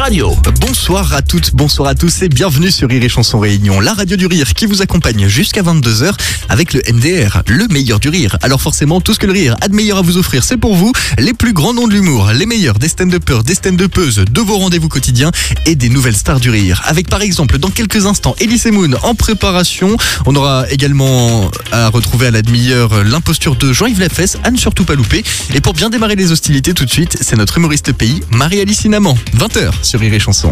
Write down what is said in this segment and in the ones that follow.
Radio. Bonsoir à toutes, bonsoir à tous et bienvenue sur Rire et Chanson Réunion, la radio du rire qui vous accompagne jusqu'à 22h avec le MDR, le meilleur du rire. Alors forcément, tout ce que le rire a de meilleur à vous offrir, c'est pour vous. Les plus grands noms de l'humour, les meilleurs des stand-uppers, des stand-uppeuses, de vos rendez-vous quotidiens et des nouvelles stars du rire. Avec par exemple, dans quelques instants, Elise Moon en préparation. On aura également à retrouver à la demi-heure l'imposture de Jean-Yves Lafesse, à ne surtout pas louper. Et pour bien démarrer les hostilités tout de suite, c'est notre humoriste pays, Marie-Alice Inaman. 20h sur Rire et Chanson.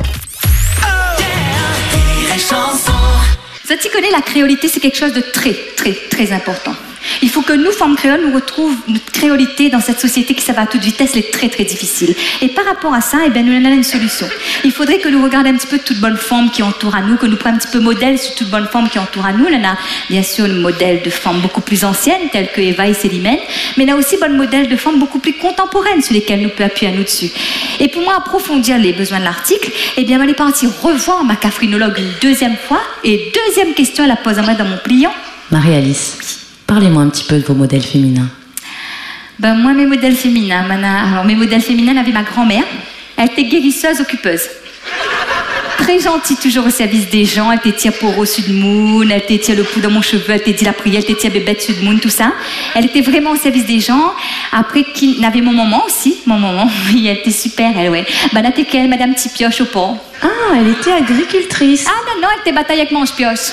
Ça, tu connais, la créolité, c'est quelque chose de très important. Il faut que nous, femmes créoles, nous retrouvions notre créolité dans cette société qui, ça va à toute vitesse, elle est très difficile. Et par rapport à ça, nous en avons une solution. Il faudrait que nous regardions un petit peu toutes bonnes formes qui entourent à nous, que nous prenions un petit peu modèle sur toutes bonnes formes qui entourent à nous. On a bien sûr le modèle de femmes beaucoup plus anciennes, telles que Eva et Célimène, mais on a aussi le modèle de femmes beaucoup plus contemporaines sur lesquelles nous pouvons appuyer à nous dessus. Et pour moi, approfondir les besoins de l'article, on est parti revoir ma caphrinologue une deuxième fois. Et deuxième question, elle la pose à moi dans mon pliant. Marie-Alice, parlez-moi un petit peu de vos modèles féminins. Moi, mes modèles féminins, avait ma grand-mère. Elle était guérisseuse, occupeuse. Très gentille, toujours au service des gens. Elle était tia pour au sud moon, elle était tia le pouls dans mon cheveu, elle était dit la prière, elle était tia bébête sud moon, tout ça. Elle était vraiment au service des gens. Après, qui n'avait mon maman aussi, oui, elle était super, elle, ouais. N'était qu'elle, Madame Tipioche au port. Ah, elle était agricultrice. Ah non, elle était bataille avec Manche Pioche.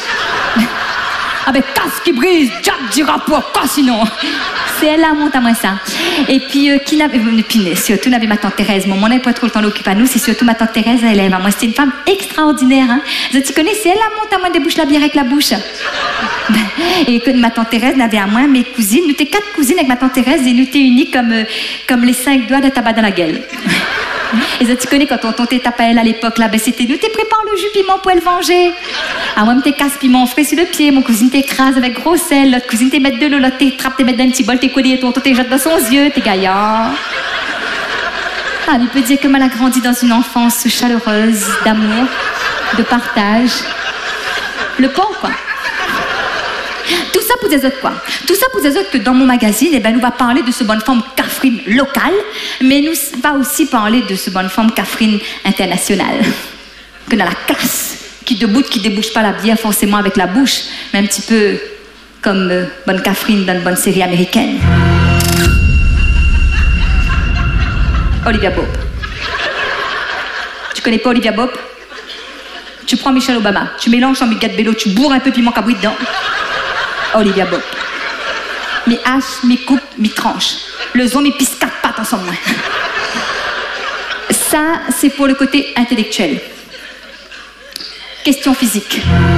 Avec casse qui brise, Jack dira pourquoi sinon. C'est elle là, monte à moi ça. Et puis, surtout, n'avait ma tante Thérèse. Mon n'a pas trop le temps d'occuper à nous, c'est surtout ma tante Thérèse, elle est. Moi, c'était une femme extraordinaire. Hein. Tu connais, c'est elle là, monte à moi, débouche la bière avec la bouche. Et que ma tante Thérèse n'avait à moi mes cousines. Nous étions 4 cousines avec ma tante Thérèse et nous étions unies comme les 5 doigts de tabac dans la gueule. Et ça, tu connais, quand on tontait tape à elle à l'époque, là, c'était nous, t'es prépare le jus piment pour elle venger. Ah, moi, t'es casse piment frais sur le pied, mon cousine t'écrase avec gros sel, l'autre cousine t'es mettre de l'eau, l'autre t'es trappe, t'es mettre dans un petit bol, t'es collé et ton t'es jette dans son yeux, t'es gaillard. Ah, on peut dire que moi, a grandi dans une enfance chaleureuse, d'amour, de partage. Le pont, quoi. Tout ça pour des autres quoi. Tout ça pour des autres que dans mon magazine, nous va parler de ce bonne forme cafrine locale, mais nous va aussi parler de ce bonne forme cafrine internationale. Que dans la classe, qui débouche pas la bière forcément avec la bouche, mais un petit peu comme bonne cafrine dans une bonne série américaine. Olivia Pope. Tu connais pas Olivia Pope? Tu prends Michelle Obama, tu mélanges en migat bello, tu bourres un peu piment cabri dedans. Olivia Pope. Mi hache, mi coupe, mi tranche. Le zon, mi pisse 4 pattes ensemble. Ça, c'est pour le côté intellectuel. Question physique.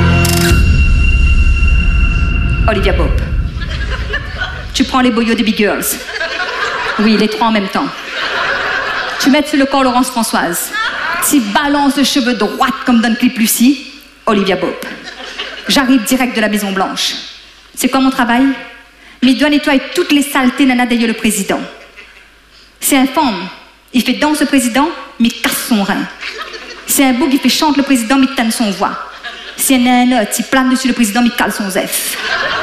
Olivia Pope. Tu prends les boyaux de Big Girls. Oui, les 3 en même temps. Tu mets sur le corps Laurence Françoise. Tu balances de cheveux droite comme dans le clip Lucie. Olivia Pope. J'arrive direct de la Maison Blanche. C'est quoi mon travail? Mais il doit nettoyer toutes les saletés nana d'ailleurs le président. C'est un femme. Il fait danse le président, mais il casse son rein. C'est un bouc, il fait chante le président, mais il tanne son voix. C'est un autre, il plane dessus le président, mais il cale son zef.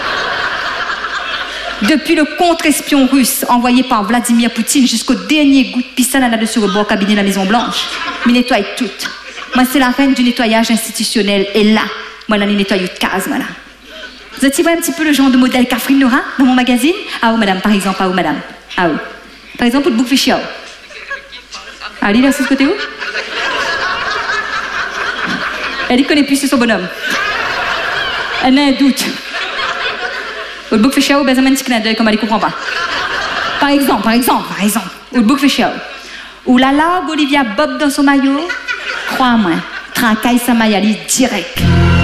Depuis le contre-espion russe envoyé par Vladimir Poutine jusqu'au dernier goût de pissa nana dessus au bord cabinet de la Maison Blanche, il nettoie toutes. Moi, c'est la reine du nettoyage institutionnel. Et là, moi, là, il nettoie de case, voilà. Vous avez un petit peu le genre de modèle Catherine Nora dans mon magazine? Ah, oh, madame, par exemple, ah, oh, madame. Ah, oh. Par exemple, le bouc fichier. Allez, là, c'est ce côté où? Elle ne connaît plus, c'est son bonhomme. Elle a un doute. Le bouc fichier, ben, ça m'a un petit clin d'œil, comme elle ne comprend pas. Par exemple. Le bouc fichier. Ou la largue Olivia Bob dans son maillot, crois-moi, tracaille sa maillali direct.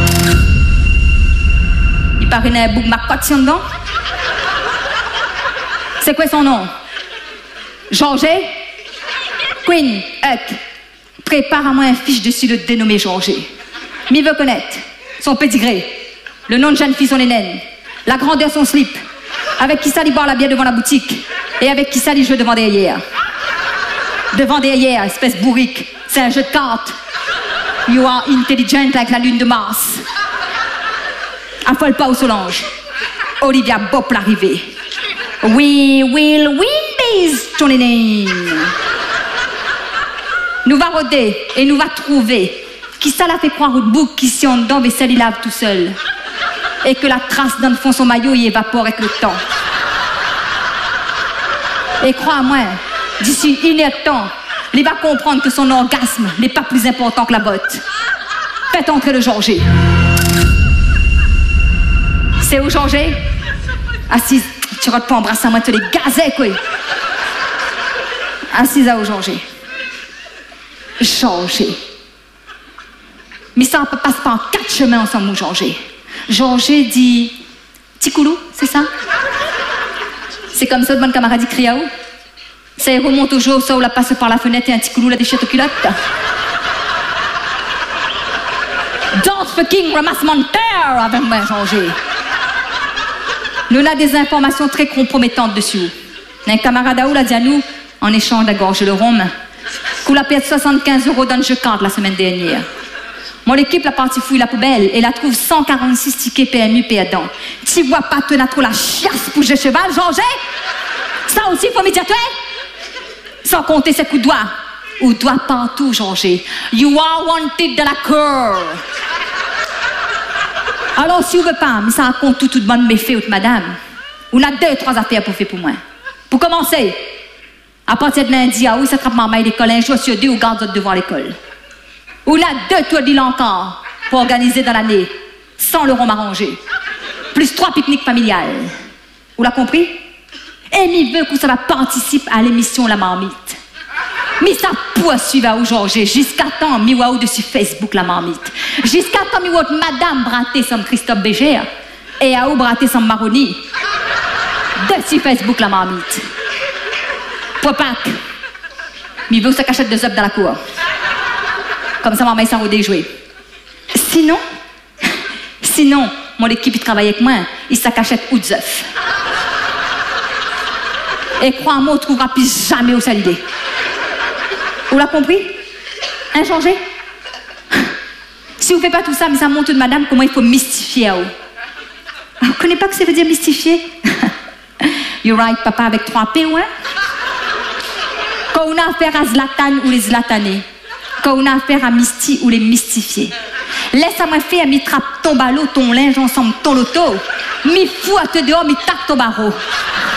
Il paraît qu'il y a un bouc macotte dedans. C'est quoi son nom? Georges? Queen, Huck. Prépare à moi un fiche dessus le dénommé Georges. Mais il veut connaître son pédigré, le nom de jeune fille son naine, la grandeur son slip, avec qui ça lui boire la bière devant la boutique et avec qui ça lui joue devant derrière. Devant derrière, espèce bourrique, c'est un jeu de cartes. You are intelligent like la lune de Mars. Affole pas au Solange. Olivia Pope l'arrivée. We will win this, Johnny Name. nous va rôder et nous va trouver. Qui ça l'a fait croire au bouc qui si en dedans vaisselle il lave tout seul. Et que la trace dans le fond son maillot il évapore avec le temps. Et crois-moi, d'ici une heure de temps, il va comprendre que son orgasme n'est pas plus important que la botte. Faites entrer le Georges. C'est où Georges? Assise, tu ne pas embrasser à moi, tu les gazais quoi. Assise à où Georges. Georges. Mais ça ne passe pas en 4 chemins ensemble, Georges. Georges dit Ticoulou, c'est ça? C'est comme ça, de bonne camarade crie à où? Ça y remonte au jour, ça où la passe par la fenêtre et un Ticoulou la déchette aux culottes. Don't fucking ramasse mon terre avec moi, Georges. Nous avons des informations très compromettantes dessus. Un camarade à où l'a dit à nous, en échange de la gorge de rhum, qu'on a perdu 75 € dans le jeu carte la semaine dernière. Mon équipe la partie fouille la poubelle et la trouve 146 tickets PMU perdants. Tu vois pas que tu as trop la chiasse pour le cheval, Georges? Ça aussi, il faut médiateur? Sans compter ses coups de doigt. Ou doigt partout, Georges. You are wanted de la cour. Alors, si vous ne veut pas, mais ça raconte tout de bonne méfait, ou de madame. On a 2-3 affaires pour faire pour moi. Pour commencer, à partir de lundi, ah oui, ça trappe maman à l'école, un jour sur 2 ou garde devant l'école. On a 2 tours d'île encore pour organiser dans l'année, 100 € m'arranger. Plus 3 pique-niques familiales. Vous l'avez compris? Et il veut que ça va participer à l'émission La Marmite. Mais ça poursuit à aujourd'hui, jusqu'à temps, miwaou dessus Facebook La Marmite. Jusqu'à temps, miwaou Madame Braté som Christophe Béger et à ou Braté som Maroni. Dessus Facebook La Marmite. Pour Pâques, miwaou se cachette de zop dans la cour. Comme ça, maman, ça va déjouer. Sinon, mon équipe, il travaille avec moi, il se cachette ou de œufs. Et crois-moi, on ne trouvera plus jamais au salidé. Vous l'avez compris? Hein, Georges? Si vous ne faites pas tout ça, mais ça montre de madame comment il faut mystifier à vous. Vous ne connaissez pas ce que ça veut dire mystifier? You right, papa, avec 3 P, ouais? Quand on a affaire à Zlatan ou les Zlatanés, quand on a affaire à Misty ou les mystifiés, laisse-moi faire, mi trappe ton ballot, ton linge ensemble, ton loto, mi fou à te dehors, mi tape ton barreau.